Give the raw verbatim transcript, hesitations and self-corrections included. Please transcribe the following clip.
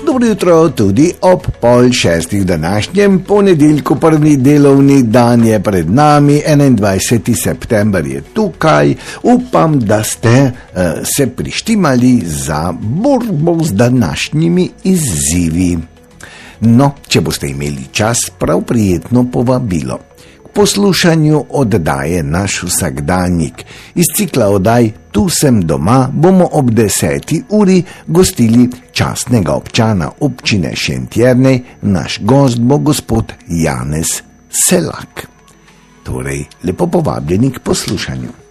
Dobro jutro tudi ob pol šestih današnjem ponedeljku, prvi delovni dan je pred nami, enaindvajseti september je tukaj. Upam, da ste uh, se prištimali za borbo z današnjimi izzivi. No, če boste imeli čas, prav prijetno povabilo k poslušanju oddaje Naš vsakdanjik. Iz cikla oddaj Tu sem doma bomo ob deseti uri gostili častnega občana občine Šentjernej, naš gost bo gospod Janez Selak. Torej, lepo povabljeni k poslušanju.